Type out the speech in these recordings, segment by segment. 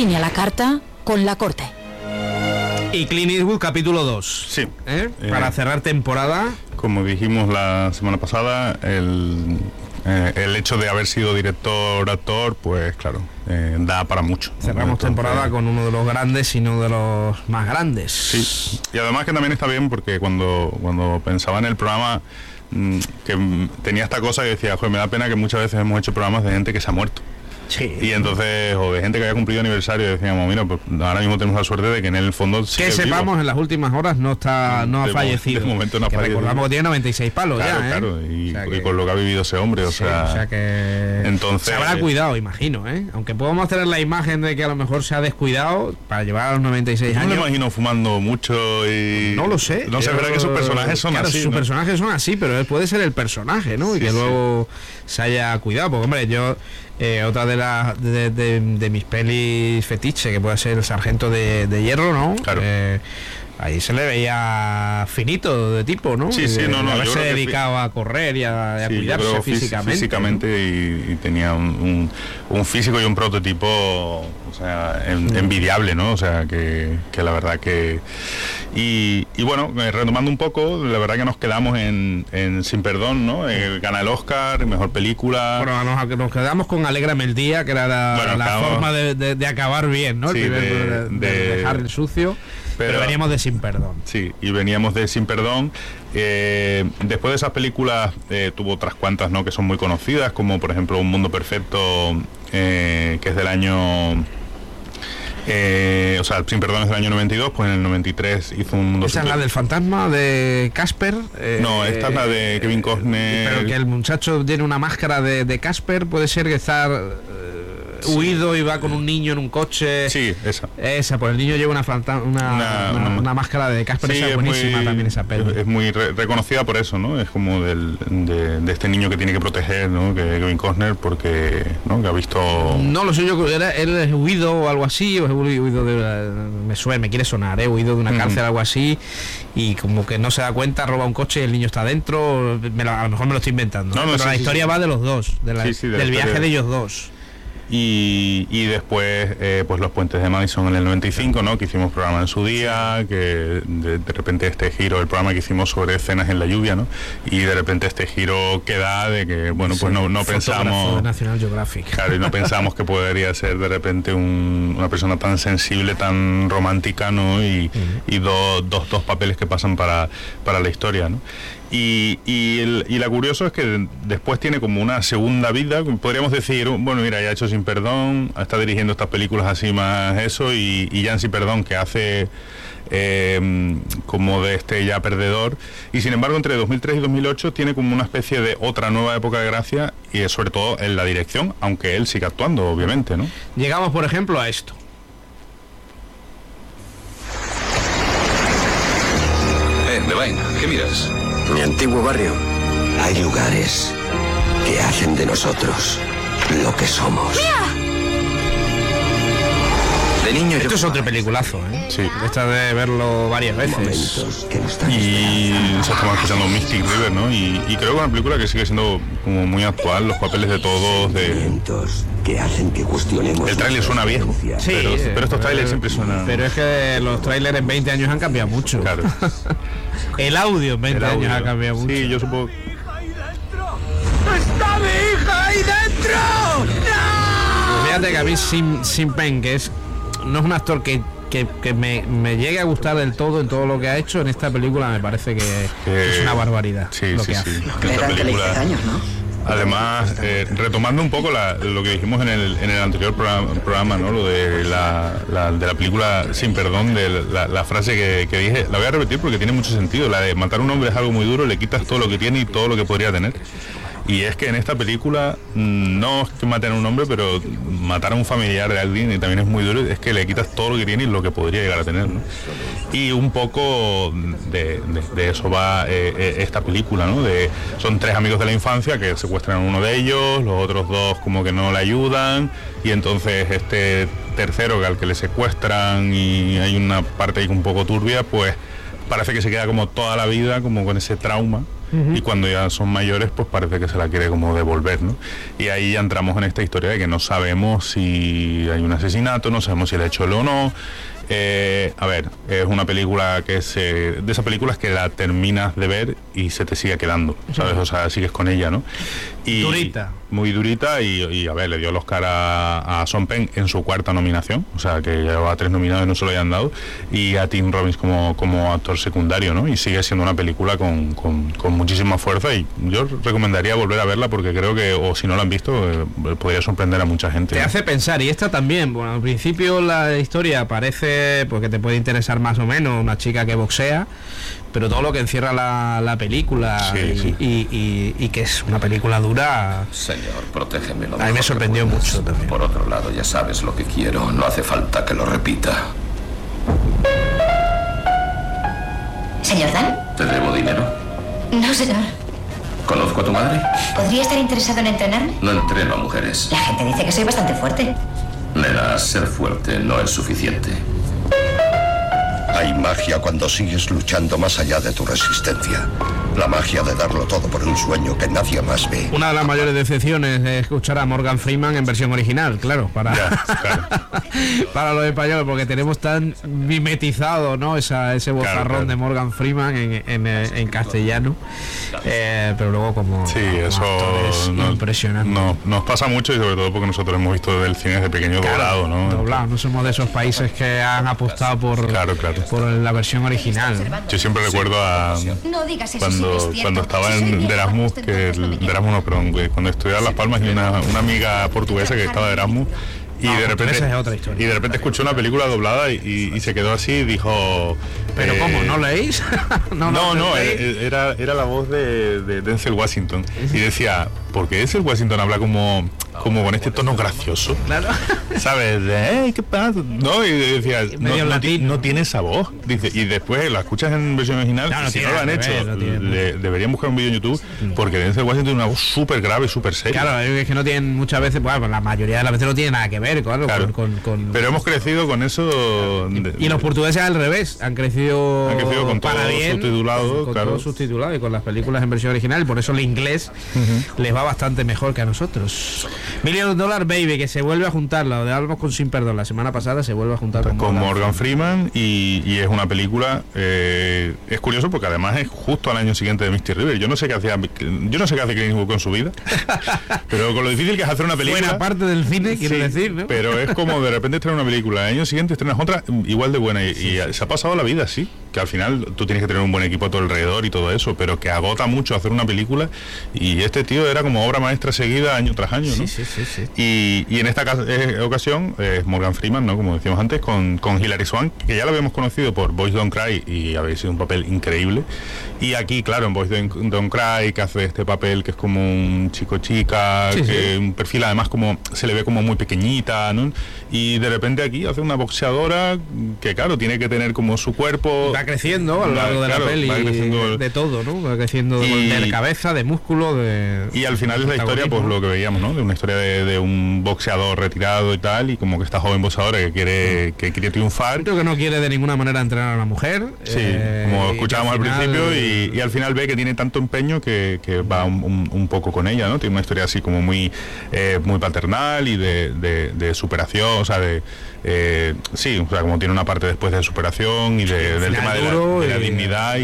Cine a la carta con La Corte. Y Clint Eastwood capítulo 2. Sí. Para cerrar temporada. Como dijimos la semana pasada, el hecho de haber sido director, actor, pues claro, da para mucho. Cerramos temporada con uno de los grandes y uno de los más grandes. Sí. Y además que también está bien porque cuando pensaba en el programa, que tenía esta cosa que decía, joder, me da pena que muchas veces hemos hecho programas de gente que se ha muerto. Sí. Y entonces, o de gente que haya cumplido aniversario, decíamos, mira, pues ahora mismo tenemos la suerte de que en el fondo que sepamos, en las últimas horas no ha fallecido. De momento no ha fallecido. Recordamos que tiene 96 palos, claro, ya, claro, y con lo que ha vivido ese hombre, o sea que entonces se habrá cuidado, imagino, aunque podemos tener la imagen de que a lo mejor se ha descuidado para llevar a los 96 años. No me imagino fumando mucho y... No lo sé. No sé, es verdad que sus personajes son así, sus personajes son así, pero él puede ser el personaje, ¿no? Y que luego se haya cuidado, porque hombre, yo... otra de mis pelis fetiche, que puede ser El Sargento de Hierro, ¿no? Claro. Ahí se le veía finito de tipo, ¿no? Sí, no. Haberse dedicado a correr y a cuidarse físicamente. Y tenía un físico y un prototipo, o sea, envidiable, ¿no? O sea, que la verdad que... Y bueno, retomando un poco, la verdad que nos quedamos en Sin Perdón, ¿no? Gana el Oscar, mejor película. Bueno, nos quedamos con Alégrame el Día, que era la forma de acabar bien, ¿no? Sí, de dejar el sucio. Pero veníamos de Sin Perdón. Sí, y veníamos de Sin Perdón. Después de esas películas tuvo otras cuantas, ¿no? Que son muy conocidas, como por ejemplo Un Mundo Perfecto, que es del año... Sin Perdón es del año 92, pues en el 93 hizo Un Mundo... ¿Esa es la del fantasma de Casper? No, esta es la de Kevin Costner. Pero que el muchacho tiene una máscara de Casper, puede ser que está... huido y va con un niño en un coche. Sí, esa, pues el niño lleva una máscara de Casper. Sí, esa es buenísima también esa peli. Es muy reconocida por eso, ¿no? Es como de este niño que tiene que proteger, ¿no? Que Kevin Costner, porque, ¿no? Que ha visto... No lo sé yo, él es huido o algo así, o es huido me quiere sonar, huido de una cárcel o algo así, y como que no se da cuenta, roba un coche y el niño está dentro. A lo mejor me lo estoy inventando, pero la historia va de los dos, del viaje de ellos dos. Y después pues Los Puentes de Madison en el 95, ¿no? Que hicimos programa en su día, que de repente este giro, el programa que hicimos sobre escenas en la lluvia, ¿no? Y de repente este giro que da de que, bueno, pues no pensamos... de National Geographic. Claro, y no pensamos que podría ser de repente una persona tan sensible, tan romántica, ¿no? Y dos papeles que pasan para la historia, ¿no? Y la curioso es que después tiene como una segunda vida, podríamos decir, bueno, mira, ya ha hecho Sin Perdón, está dirigiendo estas películas así más eso, y ya en Sin Perdón, que hace como de este ya perdedor, y sin embargo entre 2003 y 2008 tiene como una especie de otra nueva época de gracia, y sobre todo en la dirección, aunque él sigue actuando, obviamente, ¿no? Llegamos, por ejemplo, a esto. Devine, ¿qué miras? Mi antiguo barrio. Hay lugares que hacen de nosotros lo que somos. De niño esto es otro peliculazo, Sí. Esta de verlo varias veces. Y estamos escuchando Mystic River, ¿no? Y creo que es una película que sigue siendo como muy actual, los papeles de todos, que hacen que cuestionemos. El tráiler suena viejo, sí, pero estos trailers siempre suenan... Pero es que los trailers en 20 años han cambiado mucho. Claro. El audio en 20 años ha cambiado mucho. Sí, yo supongo... ¡Está mi hija ahí dentro! ¡No! Fíjate que a mí Sean Penn, que no es un actor que me llegue a gustar del todo en todo lo que ha hecho, en esta película me parece que es una barbaridad lo que hace. Esta película, años, ¿no? Además, retomando un poco lo que dijimos en el anterior programa, ¿no? Lo de la película Sin Perdón, de la frase que dije, la voy a repetir porque tiene mucho sentido. La de matar a un hombre es algo muy duro, le quitas todo lo que tiene y todo lo que podría tener. Y es que en esta película no es que maten a un hombre, pero matar a un familiar de alguien y también es muy duro, es que le quitas todo lo que tiene y lo que podría llegar a tener, ¿no? Y un poco de eso va esta película, ¿no? Son tres amigos de la infancia que secuestran a uno de ellos, los otros dos como que no le ayudan, y entonces este tercero al que le secuestran y hay una parte ahí un poco turbia, pues parece que se queda como toda la vida como con ese trauma. y cuando ya son mayores pues parece que se la quiere como devolver, ¿no? Y ahí ya entramos en esta historia de que no sabemos si hay un asesinato, no sabemos si le ha hecho él o no. A ver, es una película que de esas películas que la terminas de ver y se te sigue quedando, ¿sabes? O sea, sigues con ella, ¿no? Y durita. Muy durita y a ver, le dio el Oscar a Sean Penn en su 4ª nominación, o sea, que llevaba 3 nominados y no se lo hayan dado, y a Tim Robbins como actor secundario, ¿no? Y sigue siendo una película con muchísima fuerza y yo recomendaría volver a verla porque creo que, o si no la han visto, podría sorprender a mucha gente. Te hace pensar, y esta también, bueno, al principio la historia parece porque te puede interesar más o menos, una chica que boxea, pero todo lo que encierra la película y que es una película dura. Señor, protégeme lo a mí me sorprendió mucho también. Por otro lado, ya sabes lo que quiero, no hace falta que lo repita. ¿Señor Dan? ¿Te debo dinero? No, señor. ¿Conozco a tu madre? ¿Podría estar interesado en entrenarme? No entreno a mujeres. La gente dice que soy bastante fuerte. Nena, ser fuerte no es suficiente. Hay magia cuando sigues luchando más allá de tu resistencia. La magia de darlo todo por un sueño que nadie más ve. Una de las mayores decepciones es escuchar a Morgan Freeman en versión original, claro, para los españoles, porque tenemos tan mimetizado, ¿no? Ese vozarrón de Morgan Freeman en castellano, pero luego como eso es impresionante. Nos pasa mucho y sobre todo porque nosotros hemos visto del cine de pequeño doblado, ¿no? Doblado, no somos de esos países que han apostado por la versión original. Yo siempre recuerdo No digas eso. cuando estaba en Erasmus, cuando estudiaba en Las Palmas y una amiga portuguesa que estaba de Erasmus y de repente escuchó una película doblada y se quedó así y dijo, pero ¿cómo? ¿No leéis? Era la voz de Denzel Washington y decía, ¿por qué Denzel Washington habla como con este tono gracioso? Claro. ¿Sabes? ¿Qué pasa? No, y decía, no tiene esa voz. Dice, y después la escuchas en versión original, si no lo han hecho, deberían buscar un vídeo en YouTube, porque Denzel Washington tiene una voz súper grave, súper seria. Claro, es que no tienen muchas veces, bueno, la mayoría de las veces no tiene nada que ver, claro. Pero hemos crecido con eso. Y los portugueses al revés, han crecido con todo subtitulado, todo subtitulado y con las películas en versión original, y por eso el inglés les va bastante mejor que a nosotros. $1 Million Baby, que se vuelve a juntar, lo de Algo con Sin Perdón la semana pasada, se vuelve a juntar con Morgan Freeman y es una película, es curioso porque además es justo al año siguiente de Misty River. Yo no sé qué hace Clint Eastwood con su vida, pero con lo difícil que es hacer una película. Buena parte del cine, quiero decir, ¿no? Pero es como de repente estrenar una película, al año siguiente estrenas otra igual de buena y se ha pasado la vida así, que al final tú tienes que tener un buen equipo a tu alrededor y todo eso, pero que agota mucho hacer una película, y este tío era como obra maestra seguida año tras año, ¿no? Sí. Y en esta ocasión es Morgan Freeman, ¿no? Como decíamos antes, con Hilary Swank, que ya la habíamos conocido por Boys Don't Cry y había sido un papel increíble, y aquí, claro, en Boys Don't Cry, que hace este papel que es como un chico-chica, un perfil además como se le ve como muy pequeñita, ¿no? Y de repente aquí hace una boxeadora que, claro, tiene que tener como su cuerpo. Va creciendo a lo largo de la peli, de todo, ¿no? Va creciendo de cabeza, de músculo, y al final es la historia, pues lo que veíamos, ¿no? De una historia de un boxeador retirado y tal, y como que esta joven boxeadora que quiere triunfar. Creo que no quiere de ninguna manera entrenar a una mujer. Como escuchábamos al principio, y al final ve que tiene tanto empeño que va un poco con ella, ¿no? Tiene una historia así como muy paternal y de superación, o sea, o sea, como tiene una parte después de superación y del tema de la dignidad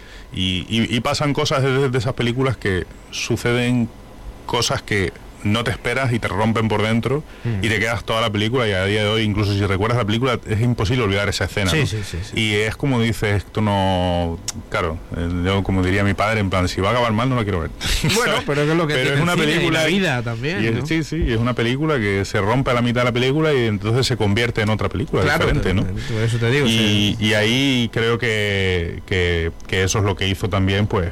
y pasan cosas de esas películas que suceden cosas que no te esperas y te rompen por dentro y te quedas toda la película, y a día de hoy, incluso si recuerdas la película, es imposible olvidar esa escena, ¿no? Sí. Y es como dices, esto no, claro, yo como diría mi padre, en plan, si va a acabar mal no la quiero ver. Bueno, pero es lo que es una película, la vida también, ¿no? Sí, es una película que se rompe a la mitad de la película y entonces se convierte en otra película diferente, ¿no? Por eso te digo. Y ahí creo que eso es lo que hizo también, pues,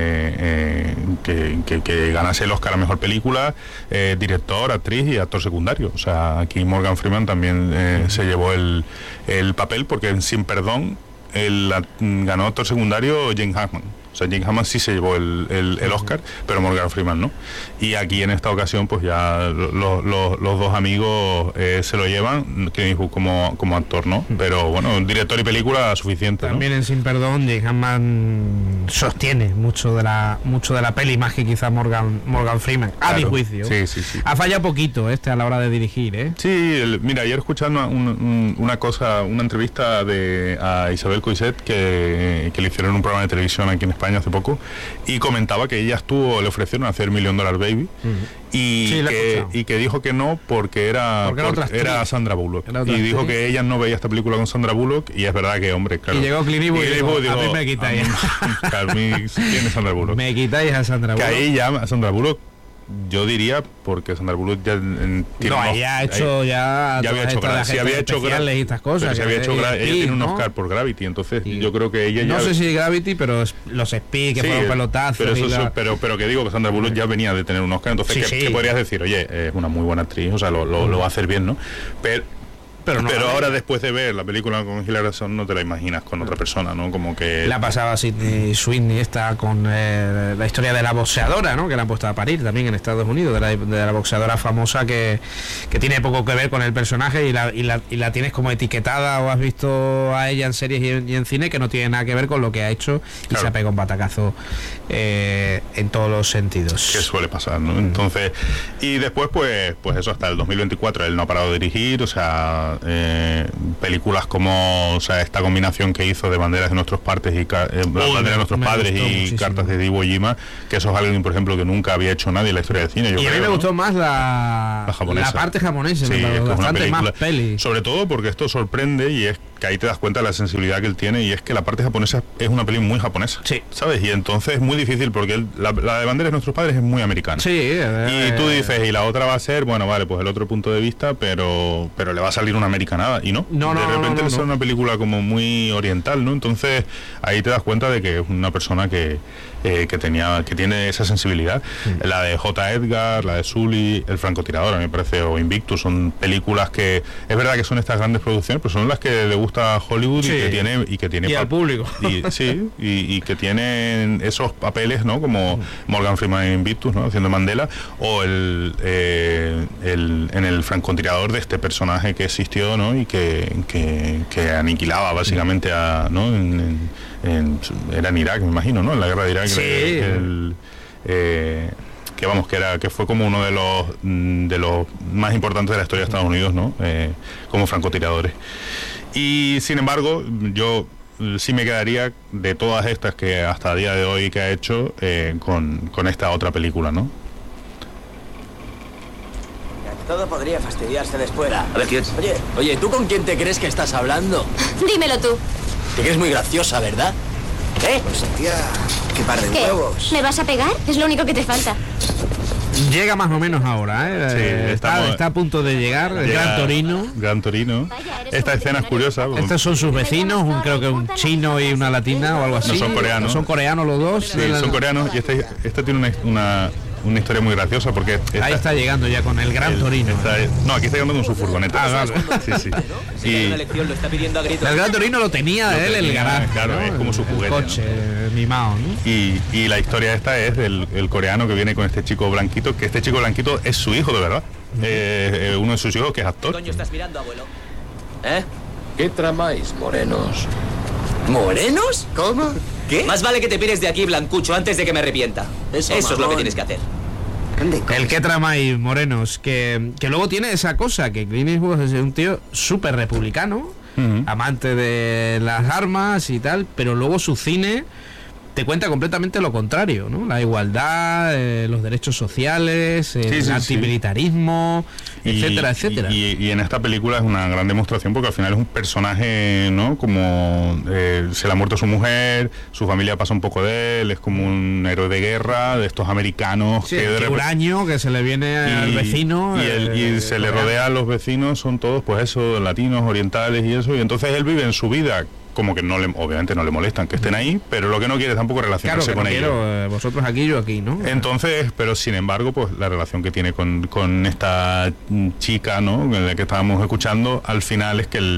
que ganase el Oscar a Mejor Película, director, actriz y actor secundario. O sea, aquí Morgan Freeman también se llevó el papel, porque en Sin Perdón ganó actor secundario James Hackman. O sea, Jake Hammond sí se llevó el Oscar, pero Morgan Freeman no. Y aquí en esta ocasión, pues ya los dos amigos se lo llevan, Clint Eastwood como actor, ¿no? Pero bueno, director y película suficiente, ¿no? También en Sin Perdón, Jake Hammond sostiene mucho de la peli, más que quizás Morgan Freeman, a mi juicio. Sí. Ha fallado poquito a la hora de dirigir, ¿eh? Sí, mira, ayer escuchando una entrevista a Isabel Coixet que le hicieron en un programa de televisión aquí en España hace poco, y comentaba que ella le ofrecieron hacer $1 Million Baby, y que dijo que no porque era Sandra Bullock, y dijo que ella no veía esta película con Sandra Bullock, y es verdad que, hombre, claro. Y llegó Clint Eastwood y dijo, dijo, a mí me quitáis. ¿Quién es Sandra Bullock? Me quitáis a Sandra Bullock. Que ahí ya a Sandra Bullock, yo diría, porque Sandra Bullock ya ella ha hecho había hecho especiales y estas cosas. Ella tiene un Oscar por Gravity, entonces yo creo que ella no ya... sé si Gravity, pero los Speed, que fueron pelotazos. Pero que digo que Sandra Bullock ya venía de tener un Oscar, entonces ¿qué podrías decir? Oye, es una muy buena actriz, o sea, lo va a hacer bien, ¿no? Pero ahora, después de ver la película con Hilary Swank, no te la imaginas con otra persona, ¿no? Como que... La pasaba Sydney Sweeney con la historia de la boxeadora, ¿no? Que la han puesto a parir también en Estados Unidos, de la boxeadora famosa que tiene poco que ver con el personaje y la tienes como etiquetada, o has visto a ella en series y en cine, que no tiene nada que ver con lo que ha hecho, y se ha pegado un batacazo en todos los sentidos. Que suele pasar, ¿no? Entonces, y después pues eso, hasta el 2024 él no ha parado de dirigir, o sea, películas como, o sea, esta combinación que hizo de Banderas de Nuestros Padres y Banderas de Nuestros Padres y muchísimo. Cartas de Iwo Jima, que eso es algo, por ejemplo, que nunca había hecho nadie en la historia del cine. Y a mí me gustó más la parte japonesa, sí, bastante más peli. Sobre todo porque esto sorprende, y es que ahí te das cuenta de la sensibilidad que él tiene, y es que la parte japonesa es una peli muy japonesa, ¿sabes? Y entonces es muy difícil porque la de Banderas de Nuestros Padres es muy americana. Sí, y tú dices, y la otra va a ser, bueno, vale, pues el otro punto de vista, pero le va a salir una americanada, y no. De repente le sale una película como muy oriental, ¿no? Entonces ahí te das cuenta de que es una persona que tiene esa sensibilidad. La de J. Edgar, la de Sully, El francotirador, a mí me parece, o Invictus, son películas que es verdad que son estas grandes producciones, pero son las que le gusta a Hollywood, y que tiene al público. Y que tienen esos papeles, ¿no? Como Morgan Freeman en Invictus, ¿no? Haciendo Mandela, o en el francotirador, de este personaje que existió, ¿no? Y que aniquilaba básicamente ¿no? Era en Irak, me imagino, ¿no? En la guerra de Irak. Que fue como uno de los más importantes de la historia de Estados Unidos, ¿no? Como francotiradores. Y sin embargo, yo sí me quedaría de todas estas que hasta el día de hoy que ha hecho con esta otra película, ¿no? Todo podría fastidiarse después. A ver, ¿quién? Oye, ¿tú con quién te crees que estás hablando? Dímelo tú. Te crees muy graciosa, ¿verdad? Pues tía, qué par de ¿Qué? huevos. ¿Me vas a pegar? Es lo único que te falta. Llega más o menos ahora, ¿eh? Está a punto de llegar. Gran Torino. Esta escena es curiosa. Estos son sus vecinos, creo que un chino y una latina o algo así. No, son coreanos. Son coreanos los dos. Sí, son coreanos, y esta tiene una historia muy graciosa, porque ahí está llegando ya con el Gran Torino. Aquí está llegando con su furgoneta. Vale. Sí. Y el Gran Torino lo tenía él en el garaje. Claro, es como su juguete, el coche, mimado, ¿no? Y la historia esta es del coreano que viene con este chico blanquito, que este chico blanquito es su hijo de verdad. Uno de sus hijos, que es actor. ¿Qué coño estás mirando, abuelo? ¿Qué tramáis, morenos? ¿Morenos? ¿Cómo? ¿Qué? Más vale que te pires de aquí, blancucho, antes de que me arrepienta. Eso es lo que tienes que hacer. El que tramáis, morenos, que luego tiene esa cosa, que Clint Eastwood es un tío súper republicano, amante de las armas y tal, pero luego su cine te cuenta completamente lo contrario, ¿no? La igualdad, los derechos sociales, el antimilitarismo, etcétera. Y en esta película es una gran demostración, porque al final es un personaje, ¿no? Como se le ha muerto su mujer, su familia pasa un poco de él, es como un héroe de guerra, de estos americanos que huraño que se le viene al vecino. Y se le rodea a los vecinos, son todos, pues eso, latinos, orientales y eso, y entonces él vive en su vida como que obviamente no le molestan que estén ahí, pero lo que no quiere es tampoco relacionarse con ellos. Vosotros aquí, yo aquí, ¿no? Entonces, pero sin embargo, pues la relación que tiene con esta chica, ¿no? La que estábamos escuchando, al final es que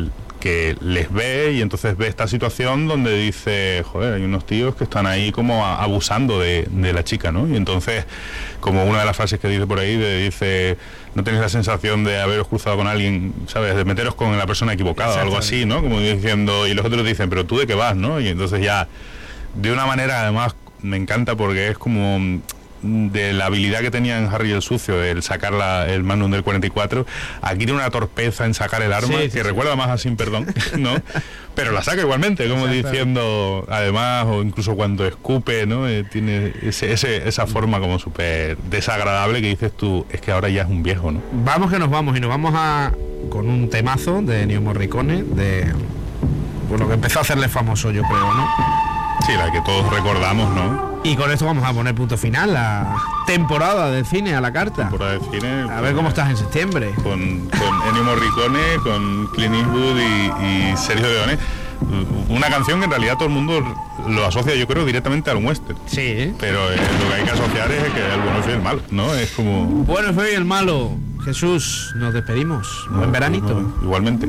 que les ve y entonces ve esta situación donde dice, joder, hay unos tíos que están ahí como abusando de la chica, ¿no? Y entonces, como una de las frases que dice por ahí, dice, no tenéis la sensación de haberos cruzado con alguien, ¿sabes? De meteros con la persona equivocada o algo así, ¿no? Como diciendo, y los otros dicen, pero ¿tú de qué vas, no? Y entonces ya, de una manera además, me encanta porque es como de la habilidad que tenía en Harry el Sucio, el sacar el Magnum del 44, aquí tiene una torpeza en sacar el arma, que recuerda más a Sin Perdón, ¿no? Pero la saca igualmente, como diciendo, además, o incluso cuando escupe, ¿no? Tiene esa forma como súper desagradable que dices tú, es que ahora ya es un viejo, ¿no? Vamos que nos vamos, y nos vamos con un temazo de Ennio Morricone, bueno, que empezó a hacerle famoso, yo creo, ¿no? Sí, la que todos recordamos, ¿no? Y con esto vamos a poner punto final a temporada de cine a la carta. Temporada de cine. A ver cómo estás en septiembre. Con Ennio Morricone, con Clint Eastwood y Sergio Leone. Una canción que en realidad todo el mundo lo asocia, yo creo, directamente al western. Sí. Pero lo que hay que asociar es que el bueno y el malo, ¿no? Es como... Bueno, feo y el malo. Jesús, nos despedimos. Buen veranito. Igualmente.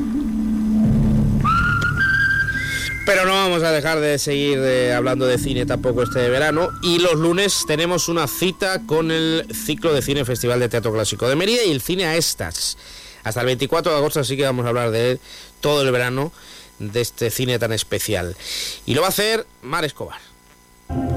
Pero no vamos a dejar de seguir hablando de cine tampoco este verano. Y los lunes tenemos una cita con el ciclo de cine Festival de Teatro Clásico de Mérida y el cine a estas. Hasta el 24 de agosto, así que vamos a hablar de todo el verano, de este cine tan especial. Y lo va a hacer Mar Escobar.